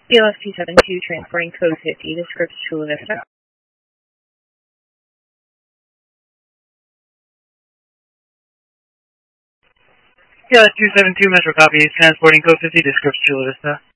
BLS 272 transporting code 50 to Scripps Chula Vista. BLS 272 Metro copy, transporting code 50 to Scripps Chula Vista.